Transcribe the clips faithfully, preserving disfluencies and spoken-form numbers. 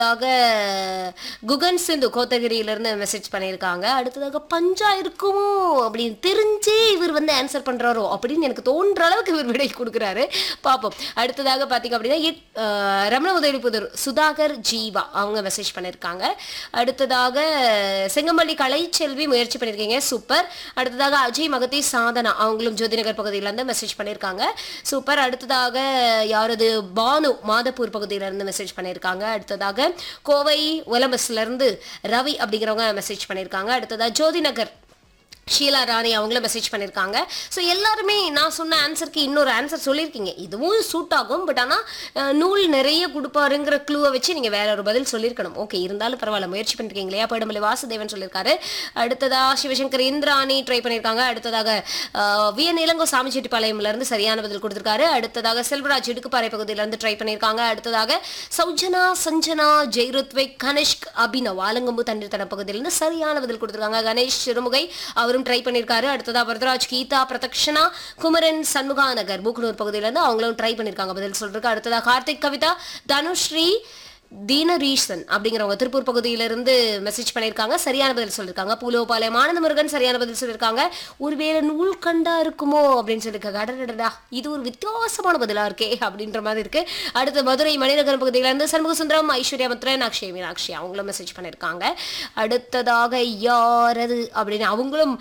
ஆக குகன் சிந்து கோத்தகிரியிலிருந்து மெசேஜ் பண்ணியிருக்காங்க. அடுத்ததாக பஞ்சா இருக்குமோ அப்படின்னு தெரிஞ்சே இவர் வந்து ஆன்சர் பண்றாரோ அப்படின்னு எனக்கு தோன்ற அளவுக்கு இவர் விடை கொடுக்குறாரு. பார்ப்போம். அடுத்ததாக பார்த்தீங்க அப்படின்னா எட் அஹ், ரமண உதயபுதூர் சுதாகர் ஜீவா அவங்க மெசேஜ் பண்ணியிருக்காங்க. அடுத்ததாக செங்கமல்லி கலைச்செல்வி முயற்சி பண்ணியிருக்கீங்க, சூப்பர். அடுத்ததாக அஜய் மகதி சாதனா அவங்களும் ஜோதிநகர் பகுதியிலேருந்து மெசேஜ் பண்ணியிருக்காங்க, சூப்பர். அடுத்ததாக யாரது பானு மாதப்பூர் பகுதியிலேருந்து மெசேஜ் பண்ணியிருக்காங்க. அடுத்ததாக கோவை ஒலம்பஸ்ல இருந்து ரவி அப்படிங்கிறவங்க மெசேஜ் பண்ணியிருக்காங்க. அடுத்ததா ஜோதிநகர் ஷீலா ராணி அவங்களும் மெசேஜ் பண்ணியிருக்காங்க. ஸோ எல்லாருமே நான் சொன்ன ஆன்சருக்கு இன்னொரு ஆன்சர் சொல்லியிருக்கீங்க. இதுவும் சூட் ஆகும், பட் ஆனால் நூல் நிறைய கொடுப்பாருங்கிற க்ளூவை வச்சு நீங்கள் வேற ஒரு பதில் சொல்லியிருக்கணும். ஓகே, இருந்தாலும் பரவாயில்ல, முயற்சி பண்ணிருக்கீங்க இல்லையா? படமலை வாசுதேவன் சொல்லியிருக்காரு. அடுத்ததா சிவசங்கர் இந்திராணி ட்ரை பண்ணியிருக்காங்க. அடுத்ததாக வி என் இளங்கோ சாமிச்செட்டிப்பாளையம்ல இருந்து சரியான பதில் கொடுத்திருக்காரு. அடுத்ததாக செல்வராஜ் இடுக்குப்பாறை பகுதியிலிருந்து ட்ரை பண்ணியிருக்காங்க. அடுத்ததாக சௌஜனா சஞ்சனா ஜெய்ருத்விக் கனிஷ்க் அபினவ் ஆலங்கம்பு தண்ணீர் தட பகுதியிலிருந்து சரியான பதில் கொடுத்திருக்காங்க. கணேஷ் சிறுமுகை அவரும் ட்ரை பண்ணியிருக்காரு. அடுத்ததா வரதராஜ் கீதா பிரதக்ஷனா குமரன் சண்முகா நகர் மூக்கனூர் பகுதியிலிருந்து அவங்களும் ட்ரை பண்ணியிருக்காங்க பதில் சொல்றதுக்கு. அடுத்ததா கார்த்திக் கவிதா தனுஸ்ரீ தீனரீசன் அப்படிங்கிறவங்க திருப்பூர் பகுதியிலிருந்து மெசேஜ் பண்ணியிருக்காங்க, சரியான பதில் சொல்லியிருக்காங்க. பூலோபாளையம் ஆனந்த முருகன் சரியான பதில் சொல்லியிருக்காங்க. ஒருவேளை நூல் கண்டா இருக்குமோ அப்படின்னு சொல்லியிருக்காங்க. அடடடா, இது ஒரு வித்தியாசமான பதிலா இருக்கே அப்படின்ற மாதிரி இருக்கு. அடுத்து மதுரை மணிநகரம் பகுதியிலிருந்து சண்முக சுந்தரம் ஐஸ்வர்யா மித்ரன் அக்ஷய் மீனாட்சி அவங்களும் மெசேஜ் பண்ணியிருக்காங்க. அடுத்ததாக யாரது அப்படின்னு அவங்களும்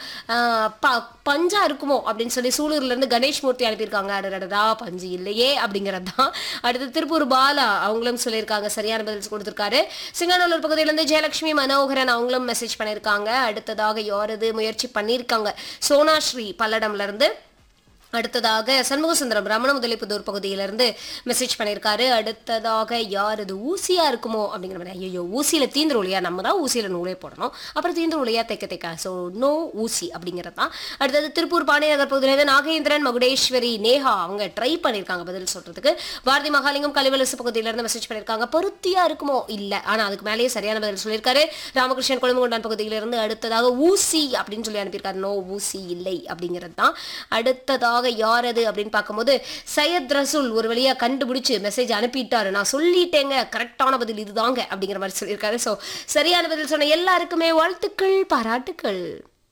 பஞ்சா இருக்குமோ அப்படின்னு சொல்லி சூலூர்ல இருந்து கணேஷ் மூர்த்தி அனுப்பியிருக்காங்க. அடடடா, பஞ்சு இல்லையே அப்படிங்கிறது தான். அடுத்து திருப்பூர் பாலா அவங்களும் சொல்லியிருக்காங்க, சரியான பதில் கொடுத்திருக்காரு. சிங்கநல்லூர் பகுதியிலிருந்து ஜெயலட்சுமி மனோகரன் அவங்களும் மெசேஜ் பண்ணியிருக்காங்க. அடுத்ததாக யாரது முயற்சி பண்ணியிருக்காங்க, சோனாஸ்ரீ பல்லடம்ல இருந்து. அடுத்ததாக சண்முக சுந்தரம் ரமண முதலிப்புதூர் பகுதியிலிருந்து மெசேஜ் பண்ணியிருக்காரு. அடுத்ததாக யார் அது ஊசியா இருக்குமோ அப்படிங்கிற மாதிரி. ஐயோ, ஊசியில தீந்துரும் இல்லையா, நம்ம தான் ஊசியில நூலே போடணும், அப்புறம் தீந்துரும் இல்லையா தைக்க தைக்க. ஸோ நோ ஊசி அப்படிங்கிறது தான். அடுத்தது திருப்பூர் பாண்டியநகர் பகுதியிலிருந்து நாகேந்திரன் மகுடேஸ்வரி நேஹா அவங்க ட்ரை பண்ணியிருக்காங்க பதில் சொல்றதுக்கு. பாரதி மகாலிங்கம் கலிவலசு பகுதியிலிருந்து மெசேஜ் பண்ணியிருக்காங்க. பருத்தியா இருக்குமோ இல்லை, ஆனால் அதுக்கு மேலேயே சரியான பதில் சொல்லியிருக்காரு. ராமகிருஷ்ணன் கொழும்புகொண்டான் பகுதியிலிருந்து அடுத்ததாக ஊசி அப்படின்னு சொல்லி அனுப்பியிருக்காரு. நோ ஊசி இல்லை அப்படிங்கிறது தான். அடுத்ததாக யாரது அப்படின்னு பார்க்கும்போது சையத் ரசூல் ஒரு வழியா கண்டுபிடிச்சு மெசேஜ் அனுப்பிட்டாரு. நான் சொல்லிட்டேங்க, கரெக்டான பதில் இதுதாங்க அப்படிங்கிற மாதிரி சொல்லியிருக்காரு. ஸோ சரியான பதில் சொன்ன எல்லாருக்குமே வாழ்த்துக்கள், பாராட்டுக்கள்.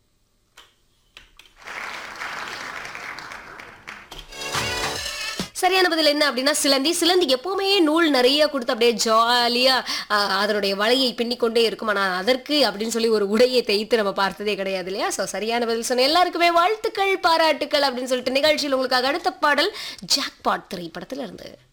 சரியான பதில் என்ன அப்படின்னா சிலந்தி. சிலந்தி எப்பவுமே நூல் நிறைய கொடுத்து அப்படியே ஜாலியா அதனுடைய வலையை பின்னிக்கொண்டே இருக்கும். ஆனால் அதற்கு அப்படின்னு சொல்லி ஒரு உடையை தைத்து நம்ம பார்த்ததே கிடையாது இல்லையா? ஸோ சரியான பதில் சொன்ன எல்லாருக்குமே வாழ்த்துக்கள், பாராட்டுக்கள் அப்படின்னு சொல்லிட்டு நிகழ்ச்சியில் உங்களுக்காக அடுத்த பாடல் ஜாக்பாட் திரைப்படத்துல இருந்து.